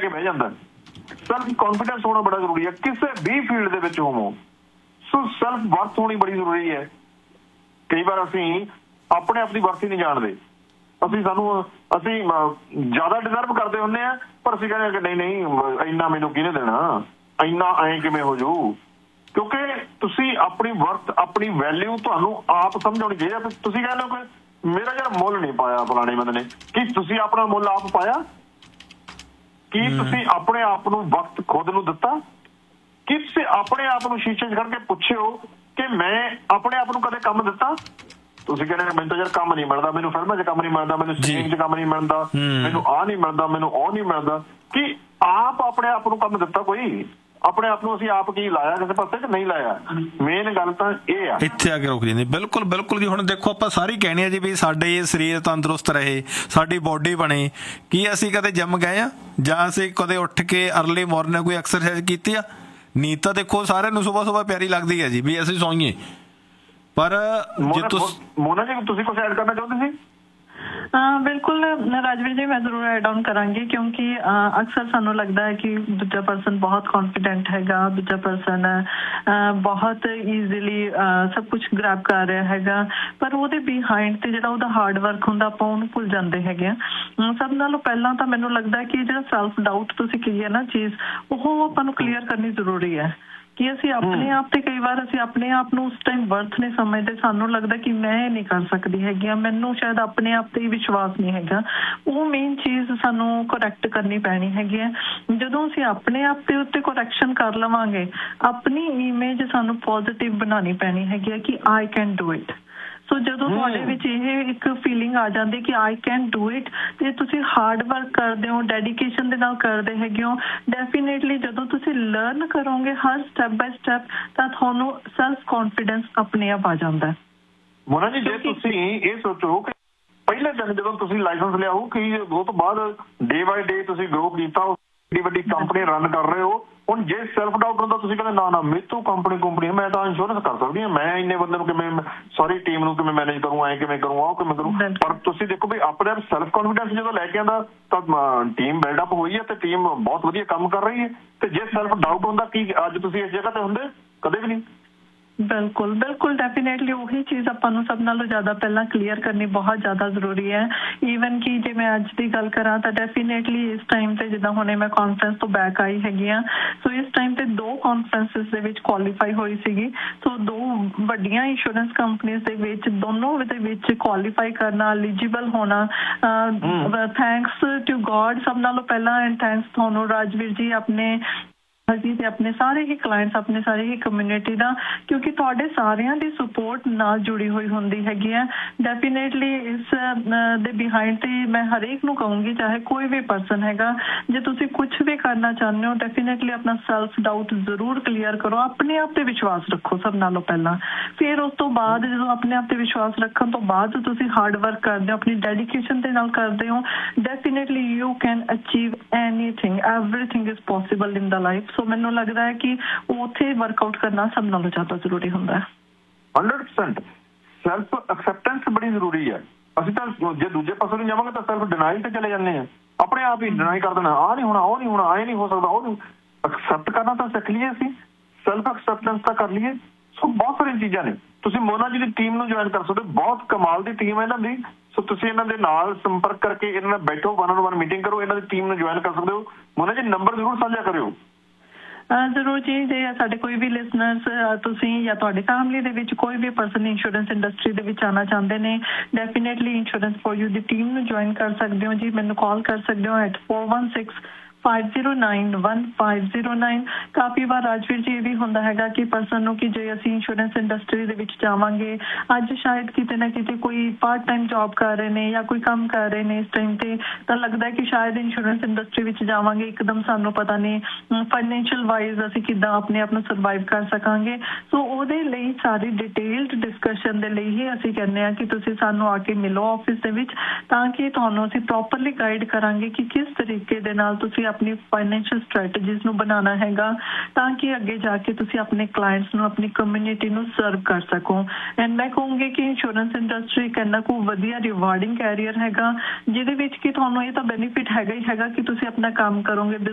ਕੇ ਬਹਿ ਜਾਂਦਾ। Self confidence ਹੋਣਾ ਬੜਾ ਜ਼ਰੂਰੀ ਹੈ ਕਿਸੇ ਵੀ ਫੀਲਡ ਦੇ ਵਿੱਚ ਹੋਵੋ। ਸੋ ਸੈਲਫ ਵਰਥ ਹੋਣੀ ਬੜੀ ਜ਼ਰੂਰੀ ਹੈ। ਕਈ ਵਾਰ ਅਸੀਂ ਆਪਣੇ ਆਪ ਦੀ ਵਰਥ ਹੀ ਨਹੀਂ ਜਾਣਦੇ। ਅਸੀਂ ਜ਼ਿਆਦਾ ਡਿਜ਼ਰਵ ਕਰਦੇ ਹੁੰਦੇ ਆ, ਪਰ ਅਸੀਂ ਕਹਿੰਦੇ ਕਿ ਨਹੀਂ ਇੰਨਾ ਮੈਨੂੰ ਕਿਹਨੇ ਦੇਣਾ, ਇੰਨਾ ਐਂ ਕਿਵੇਂ ਹੋ ਜਾਊ। ਕਿਉਂਕਿ ਤੁਸੀਂ ਆਪਣੀ ਵਰਥ ਆਪਣੀ ਵੈਲਿਊ ਤੁਹਾਨੂੰ ਆਪ ਸਮਝਾਉਣੀ ਚਾਹੀਦੀ ਹੈ। ਤੁਸੀਂ ਕਹਿੰਦੇ ਹੋ ਕਿ ਮੇਰਾ ਯਾਰ ਮੁੱਲ ਨਹੀਂ ਪਾਇਆ ਫਲਾਣੇ ਬੰਦੇ ਨੇ, ਕੀ ਤੁਸੀਂ ਆਪਣਾ ਮੁੱਲ ਆਪ ਪਾਇਆ? ਕੀ ਤੁਸੀਂ ਆਪਣੇ ਆਪ ਨੂੰ ਵਕਤ ਖੁਦ ਨੂੰ ਦਿੱਤਾ? ਕੀ ਤੁਸੀਂ ਆਪਣੇ ਆਪ ਨੂੰ ਸ਼ੀਸ਼ੇ 'ਚ ਖੜ ਕੇ ਪੁੱਛਿਓ ਕਿ ਮੈਂ ਆਪਣੇ ਆਪ ਨੂੰ ਕਦੇ ਕੰਮ ਦਿੱਤਾ? ਤੁਸੀਂ ਕਹਿੰਦੇ ਮੈਨੂੰ ਤਾਂ ਯਾਰ ਕੰਮ ਨਹੀਂ ਮਿਲਦਾ, ਮੈਨੂੰ ਫਿਲਮਾਂ 'ਚ ਕੰਮ ਨਹੀਂ ਮਿਲਦਾ, ਮੈਨੂੰ ਸਿੰਗਿੰਗ 'ਚ ਕੰਮ ਨਹੀਂ ਮਿਲਦਾ, ਮੈਨੂੰ ਆਹ ਨਹੀਂ ਮਿਲਦਾ, ਮੈਨੂੰ ਉਹ ਨਹੀਂ ਮਿਲਦਾ। ਕੀ ਆਪ ਆਪਣੇ ਆਪ ਨੂੰ ਕੰਮ ਦਿੱਤਾ ਕੋਈ? ਆਪਣੇ ਆਪ ਨੂੰ ਅਸੀਂ ਆਪ ਕੀ ਲਾਇਆ ਕਿਸੇ ਪਾਸੇ ਕਿ ਨਹੀਂ ਲਾਇਆ? ਮੇਨ ਗੱਲ ਤਾਂ ਇਹ ਆ, ਇੱਥੇ ਆ ਕੇ ਰੁਕ ਜਾਂਦੀ। ਬਿਲਕੁਲ ਬਿਲਕੁਲ ਜੀ। ਹੁਣ ਦੇਖੋ ਆਪਾਂ ਸਾਰੀ ਕਹਿਣੇ ਆ ਜੀ ਵੀ ਸਾਡੇ ਸਰੀਰ ਤੰਦਰੁਸਤ ਰਹੇ, ਸਾਡੀ ਬੋਡੀ ਬਣੇ। ਕੀ ਅਸੀਂ ਕਦੇ ਜਿਮ ਗਏ ਆ ਜਾਂ ਅਸੀਂ ਕਦੇ ਉੱਠ ਕੇ ਅਰਲੀ ਮਾਰਨਿੰਗ ਕੋਈ ਐਕਸਰਸਾਈਜ਼ ਕੀਤੀ ਆ? ਨੀਂਦ ਤਾਂ ਦੇਖੋ ਸਾਰਿਆਂ ਨੂੰ ਸੁਬਾਹ ਪਿਆਰੀ ਲੱਗਦੀ ਹੈ ਜੀ ਵੀ ਅਸੀਂ ਸੌਈਏ, ਪਰ ਮੋਨਾ ਜੀ ਤੁਸੀਂ ਕੁਛ ਐਡ ਕਰਨਾ ਚਾਹੁੰਦੇ ਸੀ? ਬਿਲਕੁਲ ਰਾਜਵੀਰ ਜੀ, ਮੈਂ ਜ਼ਰੂਰ ਐਡ ਆਨ ਕਰਾਂਗੀ ਕਿਉਂਕਿ ਅਕਸਰ ਸਾਨੂੰ ਲੱਗਦਾ ਹੈ ਕਿ ਦੂਜਾ ਪਰਸਨ ਬਹੁਤ ਕੌਨਫੀਡੈਂਟ ਹੈਗਾ, ਦੂਜਾ ਪਰਸਨ ਬਹੁਤ ਈਜ਼ੀਲੀ ਸਭ ਕੁਛ ਗ੍ਰੈਬ ਕਰ ਰਿਹਾ ਹੈਗਾ, ਪਰ ਉਹਦੇ ਬਿਹਾਈਂਡ ਤੇ ਜਿਹੜਾ ਉਹਦਾ ਹਾਰਡ ਵਰਕ ਹੁੰਦਾ ਆਪਾਂ ਉਹਨੂੰ ਭੁੱਲ ਜਾਂਦੇ ਹੈਗੇ ਆ। ਸਭ ਨਾਲੋਂ ਪਹਿਲਾਂ ਤਾਂ ਮੈਨੂੰ ਲੱਗਦਾ ਕਿ ਜਿਹੜਾ ਸੈਲਫ ਡਾਊਟ ਤੁਸੀਂ ਕਹੀ ਹੈ ਨਾ ਚੀਜ਼, ਉਹ ਆਪਾਂ ਨੂੰ ਕਲੀਅਰ ਕਰਨੀ ਜ਼ਰੂਰੀ ਹੈ ਕਿ ਅਸੀਂ ਆਪਣੇ ਆਪ ਤੇ ਕਈ ਵਾਰ ਅਸੀਂ ਆਪਣੇ ਆਪ ਨੂੰ ਉਸ ਟਾਈਮ ਵਰਥ ਨਹੀਂ ਸਮਝਦੇ। ਸਾਨੂੰ ਲੱਗਦਾ ਕਿ ਮੈਂ ਇਹ ਨਹੀਂ ਕਰ ਸਕਦੀ ਹੈਗੀ ਆ, ਮੈਨੂੰ ਸ਼ਾਇਦ ਆਪਣੇ ਆਪ ਤੇ ਵਿਸ਼ਵਾਸ ਨਹੀਂ ਹੈਗਾ। ਉਹ ਮੇਨ ਚੀਜ਼ ਸਾਨੂੰ ਕਰੈਕਟ ਕਰਨੀ ਪੈਣੀ ਹੈਗੀ ਹੈ। ਜਦੋਂ ਅਸੀਂ ਆਪਣੇ ਆਪ ਦੇ ਉੱਤੇ ਕਰੈਕਸ਼ਨ ਕਰ ਲਵਾਂਗੇ, ਆਪਣੀ ਇਮੇਜ ਸਾਨੂੰ ਪੋਜ਼ਿਟਿਵ ਬਣਾਉਣੀ ਪੈਣੀ ਹੈਗੀ ਹੈ ਕਿ ਆਈ ਕੈਨ ਡੂ ਇਟ। ਸੋ ਜਦੋਂ ਤੁਹਾਡੇ ਵਿੱਚ ਇਹ ਇੱਕ ਫੀਲਿੰਗ ਆ ਜਾਂਦੀ ਕਿ ਆਈ ਕੈਨ ਡੂ ਇਟ, ਤੇ ਤੁਸੀਂ ਹਾਰਡ ਵਰਕ ਕਰਦੇ ਹੋ, ਡੈਡੀਕੇਸ਼ਨ ਦੇ ਨਾਲ ਕਰਦੇ ਹੈਗੇ ਹੋ, ਡੈਫੀਨੇਟਲੀ ਜਦੋਂ ਤੁਸੀਂ ਲਰਨ ਕਰੋਗੇ ਹਰ ਸਟੈਪ ਬਾਏ ਸਟੈਪ, ਤਾਂ ਤੁਹਾਨੂੰ ਸੈਲਫ ਕੌਨਫੀਡੈਂਸ ਆਪਣੇ ਆਪ ਆ ਜਾਂਦਾ ਹੈ। ਮੋਨਾ ਜੀ, ਜੇ ਤੁਸੀਂ ਇਹ ਸੋਚੋ ਕਿ ਪਹਿਲੇ ਦਿਨ ਜਦੋਂ ਤੁਸੀਂ ਲਾਇਸੈਂਸ ਲਿਆ ਹੋ ਕਿ ਉਹ ਤੋਂ ਬਾਅਦ ਡੇ ਬਾਏ ਡੇ ਤੁਸੀਂ ਗਰੋ ਕੀਤਾ, ਏਡੀ ਵੱਡੀ ਕੰਪਨੀ ਰਨ ਕਰ ਰਹੇ ਹੋ, ਹੁਣ ਜੇ ਸੈਲਫ ਡਾਊਟ ਹੁੰਦਾ ਤੁਸੀਂ ਕਹਿੰਦੇ ਨਾ ਮੇਰੇ ਤੋਂ ਕੰਪਨੀ ਮੈਂ ਤਾਂ ਇੰਸ਼ੋਰੈਂਸ ਕਰ ਸਕਦੀ ਹਾਂ, ਮੈਂ ਇੰਨੇ ਬੰਦੇ ਨੂੰ ਕਿਵੇਂ ਟੀਮ ਨੂੰ ਕਿਵੇਂ ਮੈਨੇਜ ਕਰੂੰ, ਐਂ ਕਿਵੇਂ ਕਰੂੰ, ਆਹ ਕਿਵੇਂ ਕਰੂੰ। ਪਰ ਤੁਸੀਂ ਦੇਖੋ ਵੀ ਆਪਣੇ ਆਪ ਸੈਲਫ ਕੌਨਫੀਡੈਂਸ ਜਦੋਂ ਲੈ ਕੇ ਆਉਂਦਾ ਤਾਂ ਟੀਮ ਬਿਲਡਅਪ ਹੋਈ ਹੈ ਤੇ ਟੀਮ ਬਹੁਤ ਵਧੀਆ ਕੰਮ ਕਰ ਰਹੀ ਹੈ। ਤੇ ਜੇ ਸੈਲਫ ਡਾਊਟ ਹੁੰਦਾ ਕੀ ਅੱਜ ਤੁਸੀਂ ਇਸ ਜਗ੍ਹਾ ਤੇ ਹੁੰਦੇ? ਕਦੇ ਵੀ ਨਹੀਂ। ਬਿਲਕੁਲ ਡੈਫੀਨੇਟਲੀ ਉਹੀ ਚੀਜ਼ ਆਪਾਂ ਨੂੰ ਸਭ ਨਾਲੋਂ ਜ਼ਿਆਦਾ ਪਹਿਲਾਂ ਕਲੀਅਰ ਕਰਨੀ ਬਹੁਤ ਜ਼ਿਆਦਾ ਜ਼ਰੂਰੀ ਹੈ। ਈਵਨ ਕਿ ਜੇ ਮੈਂ ਅੱਜ ਦੀ ਗੱਲ ਕਰਾਂ ਤਾਂ ਡੈਫੀਨੇਟਲੀ ਇਸ ਟਾਈਮ ਤੇ ਜਿੱਦਾਂ ਹੁਣੇ ਮੈਂ ਕਾਨਫਰੰਸ ਤੋਂ ਬੈਕ ਆਈ ਹੈਗੀ ਆ, ਸੋ ਇਸ ਟਾਈਮ ਤੇ 2 ਕਾਨਫਰੰਸਿਸ ਦੇ ਵਿੱਚ ਕੁਆਲੀਫਾਈ ਹੋਈ ਸੀਗੀ। ਸੋ 2 ਵੱਡੀਆਂ ਇੰਸ਼ੋਰੈਂਸ ਕੰਪਨੀਆਂ ਦੇ ਵਿੱਚ ਦੋਨੋਂ ਦੇ ਵਿੱਚ ਕੁਆਲੀਫਾਈ ਕਰਨਾ, ਐਲੀਜੀਬਲ ਹੋਣਾ, ਥੈਂਕਸ ਟੂ ਗॉड ਸਭ ਨਾਲੋਂ ਪਹਿਲਾਂ, ਐਂਡ ਥੈਂਕਸ ਤੁਹਾਨੂੰ ਰਾਜਵੀਰ ਜੀ ਆਪਣੇ ਤੇ ਆਪਣੇ ਸਾਰੇ ਹੀ ਕਲਾਇੰਟਸ, ਆਪਣੇ ਸਾਰੇ ਹੀ ਕਮਿਊਨਿਟੀ ਦਾ, ਕਿਉਂਕਿ ਤੁਹਾਡੇ ਸਾਰਿਆਂ ਦੀ ਸਪੋਰਟ ਨਾਲ ਜੁੜੀ ਹੋਈ ਹੁੰਦੀ ਹੈਗੀ ਹੈ। ਡੈਫੀਨੇਟਲੀ ਇਸ ਦੇ ਬਿਹਾਈਂਡ ਤੇ ਮੈਂ ਹਰੇਕ ਨੂੰ ਕਹੂੰਗੀ, ਚਾਹੇ ਕੋਈ ਵੀ ਪਰਸਨ ਹੈਗਾ, ਜੇ ਤੁਸੀਂ ਕੁਛ ਵੀ ਕਰਨਾ ਚਾਹੁੰਦੇ ਹੋ ਡੈਫੀਨੇਟਲੀ ਆਪਣਾ ਸੈਲਫ ਡਾਊਟ ਜ਼ਰੂਰ ਕਲੀਅਰ ਕਰੋ, ਆਪਣੇ ਆਪ ਤੇ ਵਿਸ਼ਵਾਸ ਰੱਖੋ ਸਭ ਨਾਲੋਂ ਪਹਿਲਾਂ। ਫਿਰ ਉਸ ਤੋਂ ਬਾਅਦ ਜਦੋਂ ਆਪਣੇ ਆਪ ਤੇ ਵਿਸ਼ਵਾਸ ਰੱਖਣ ਤੋਂ ਬਾਅਦ ਤੁਸੀਂ ਹਾਰਡ ਵਰਕ ਕਰਦੇ ਹੋ, ਆਪਣੀ ਡੈਡੀਕੇਸ਼ਨ ਦੇ ਨਾਲ ਕਰਦੇ ਹੋ, definitely you can achieve anything, everything is possible in the life. ਸੋ ਮੈਨੂੰ ਲੱਗਦਾ ਹੈ ਕਿ ਉੱਥੇ ਵਰਕਆਊਟ ਕਰਨਾ ਸਭ ਨਾਲੋਂ ਜ਼ਿਆਦਾ ਜ਼ਰੂਰੀ ਹੁੰਦਾ ਹੈ। 100% ਸੈਲਫ ਐਕਸੈਪਟੈਂਸ ਬੜੀ ਜ਼ਰੂਰੀ ਹੈ। ਅਸੀਂ ਤਾਂ ਜੇ ਦੂਜੇ ਪਾਸੇ ਨੂੰ ਜਾਵਾਂਗੇ ਤਾਂ ਸੈਲਫ ਡਿਨਾਈਲ ਤੇ ਚਲੇ ਜਾਂਦੇ ਹਾਂ, ਆਪਣੇ ਆਪ ਹੀ ਡਿਨਾਈ ਕਰ ਦੇਣਾ, ਆਹ ਨਹੀਂ ਹੋਣਾ, ਉਹ ਨਹੀਂ ਹੋਣਾ, ਐ ਨਹੀਂ ਹੋ ਸਕਦਾ, ਉਹ ਨਹੀਂ। ਐਕਸੈਪਟ ਕਰਨਾ ਤਾਂ ਸਿੱਖ ਲਈਏ, ਅਸੀਂ ਸੈਲਫ ਐਕਸੈਪਟੈਂਸ ਤਾਂ ਕਰ ਲਈਏ। ਸੋ ਬਹੁਤ ਸਾਰੀਆਂ ਚੀਜ਼ਾਂ ਨੇ। ਤੁਸੀਂ ਮੋਨਾ ਜੀ ਦੀ ਟੀਮ ਨੂੰ ਜੁਆਇਨ ਕਰ ਸਕਦੇ ਹੋ, ਬਹੁਤ ਕਮਾਲ ਦੀ ਟੀਮ ਹੈ ਇਹਨਾਂ ਦੀ। ਸੋ ਤੁਸੀਂ ਇਹਨਾਂ ਦੇ ਨਾਲ ਸੰਪਰਕ ਕਰਕੇ ਇਹਨਾਂ ਨਾਲ ਬੈਠੋ, 1-on-1 ਮੀਟਿੰਗ ਕਰੋ, ਇਹਨਾਂ ਦੀ ਟੀਮ ਨੂੰ ਜੁਆਇਨ ਕਰ ਸਕਦੇ ਹੋ। ਮੋਨਾ ਜੀ ਨੰਬਰ ਜ਼ਰੂਰ ਸਾਂਝਾ ਕਰਿਓ। ਜ਼ਰੂਰ ਜੀ। ਜੇ ਸਾਡੇ ਕੋਈ ਵੀ ਲਿਸਨਰਸ ਤੁਸੀਂ ਜਾਂ ਤੁਹਾਡੀ ਫੈਮਿਲੀ ਦੇ ਵਿੱਚ ਕੋਈ ਵੀ ਪਰਸਨ ਇੰਸ਼ੋਰੈਂਸ ਇੰਡਸਟਰੀ ਦੇ ਵਿੱਚ ਆਉਣਾ ਚਾਹੁੰਦੇ ਨੇ, definitely insurance for you the team ਨੂੰ ਜੁਆਇਨ ਕਰ ਸਕਦੇ ਹੋ ਜੀ। ਮੈਨੂੰ ਕਾਲ ਕਰ ਸਕਦੇ ਹੋ at 4165091509। ਕਾਫੀ ਵਾਰ ਰਾਜਵੀਰ ਜੀ ਇਹ ਵੀ ਹੁੰਦਾ ਹੈਗਾ ਕਿ ਪਰਸਨ ਨੂੰ ਕਿ ਜੇ ਅਸੀਂ ਇੰਸ਼ੋਰੈਂਸ ਇੰਡਸਟਰੀ ਦੇ ਵਿੱਚ ਜਾਵਾਂਗੇ, ਅੱਜ ਸ਼ਾਇਦ ਕਿਤੇ ਨਾ ਕਿਤੇ ਕੋਈ ਪਾਰਟ ਟਾਈਮ ਜੌਬ ਕਰ ਰਹੇ ਨੇ ਜਾਂ ਕੋਈ ਕੰਮ ਕਰ ਰਹੇ ਨੇ ਇਸ ਟਾਈਮ ਤੇ, ਤਾਂ ਲੱਗਦਾ ਕਿ ਸ਼ਾਇਦ ਇੰਸ਼ੋਰੈਂਸ ਇੰਡਸਟਰੀ ਵਿੱਚ ਜਾਵਾਂਗੇ ਇੱਕਦਮ ਸਾਨੂੰ ਪਤਾ ਨਹੀਂ ਫਾਈਨੈਂਸ਼ੀਅਲ ਵਾਈਜ਼ ਅਸੀਂ ਕਿੱਦਾਂ ਆਪਣੇ ਆਪ ਨੂੰ ਸਰਵਾਈਵ ਕਰ ਸਕਾਂਗੇ। ਸੋ ਉਹਦੇ ਲਈ ਸਾਰੀ ਡਿਟੇਲਡ ਡਿਸਕਸ਼ਨ ਦੇ ਲਈ ਹੀ ਅਸੀਂ ਕਹਿੰਦੇ ਹਾਂ ਕਿ ਤੁਸੀਂ ਸਾਨੂੰ ਆ ਕੇ ਮਿਲੋ ਆਫਿਸ ਦੇ ਵਿੱਚ, ਤਾਂ ਕਿ ਤੁਹਾਨੂੰ ਅਸੀਂ ਪ੍ਰੋਪਰਲੀ ਗਾਈਡ ਕਰਾਂਗੇ ਕਿ ਕਿਸ ਤਰੀਕੇ ਦੇ ਨਾਲ ਤੁਸੀਂ ਆਪਣੀ ਫਾਈਨੈਂਸ਼ੀਅਲ ਸਟ੍ਰੈਟਜੀਜ਼ ਨੂੰ ਬਣਾਉਣਾ ਹੈਗਾ, ਤਾਂ ਕਿ ਅੱਗੇ ਜਾ ਕੇ ਤੁਸੀਂ ਆਪਣੇ ਕਲਾਇੰਟਸ ਨੂੰ, ਆਪਣੀ ਕਮਿਊਨਿਟੀ ਨੂੰ ਸਰਵ ਕਰ ਸਕੋ। ਐਂਡ ਮੈਂ ਕਹੂੰਗੀ ਕਿ ਇੰਸ਼ੋਰੈਂਸ ਇੰਡਸਟਰੀ ਇੱਕ ਇੰਨਾ ਕੁ ਵਧੀਆ ਰਿਵਾਰਡਿੰਗ ਕੈਰੀਅਰ ਹੈਗਾ, ਜਿਹਦੇ ਵਿੱਚ ਕਿ ਤੁਹਾਨੂੰ ਇਹ ਤਾਂ ਬੈਨੀਫਿਟ ਹੈਗਾ ਹੀ ਹੈਗਾ ਕਿ ਤੁਸੀਂ ਆਪਣਾ ਕੰਮ ਕਰੋਗੇ,